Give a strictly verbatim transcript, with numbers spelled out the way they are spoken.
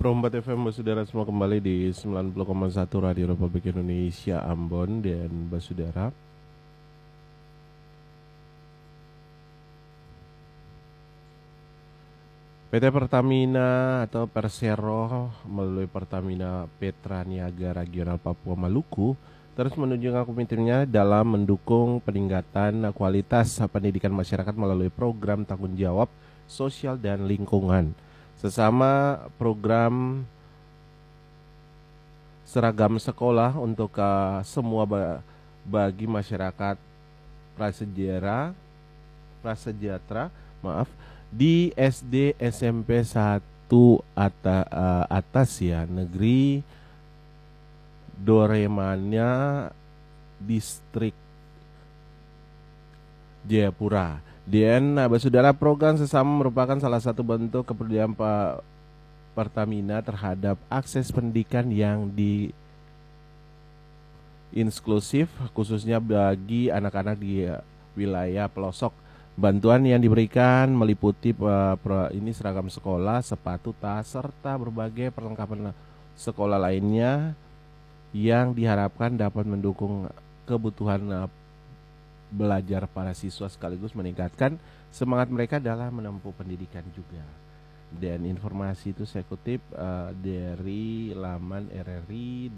Prombat F M Basudara semua kembali di sembilan puluh koma satu Radio Republik Indonesia Ambon dan Basudara. P T Pertamina atau Persero melalui Pertamina Petra Niaga Regional Papua Maluku terus menunjukkan komitmennya dalam mendukung peningkatan kualitas pendidikan masyarakat melalui program tanggung jawab sosial dan lingkungan. Sesama program seragam sekolah untuk uh, semua ba- bagi masyarakat prasejarah prasejahtera maaf di S D S M P satu ata, uh, atas ya negeri Doremania distrik Jayapura. Dan nah, Basudara, program sesama merupakan salah satu bentuk kepedulian Pak Pertamina terhadap akses pendidikan yang di inklusif khususnya bagi anak-anak di wilayah pelosok. Bantuan yang diberikan meliputi uh, pro, ini seragam sekolah, sepatu, tas serta berbagai perlengkapan sekolah lainnya yang diharapkan dapat mendukung kebutuhan uh, belajar para siswa sekaligus meningkatkan semangat mereka dalam menempuh pendidikan juga. Dan informasi itu saya kutip uh, dari laman R R I